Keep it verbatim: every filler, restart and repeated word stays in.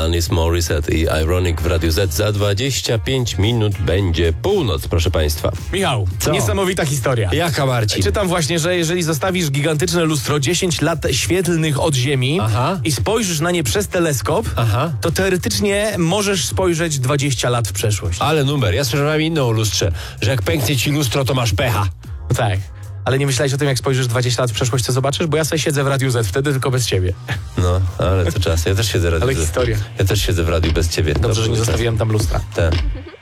Alanis Morissette i Ironic w Radiu Z. Za dwadzieścia pięć minut będzie północ, proszę państwa. Michał, Co? Niesamowita historia. Jaka, Marcin? Czytam właśnie, że jeżeli zostawisz gigantyczne lustro dziesięć lat świetlnych od Ziemi Aha. i spojrzysz na nie przez teleskop, Aha. to teoretycznie możesz spojrzeć dwadzieścia lat w przeszłość. Ale numer, ja słyszałem inną o lustrze, że jak pęknie ci lustro, to masz pecha. No tak. Ale nie myślałeś o tym, jak spojrzysz dwadzieścia lat w przeszłość, co zobaczysz? Bo ja sobie siedzę w Radiu Z, wtedy tylko bez ciebie. No, ale to czas. Ja też siedzę w radiu. Ale historia. Ja też siedzę w radiu bez ciebie. Dobrze, że nie zostawiłem tam lustra. Tak.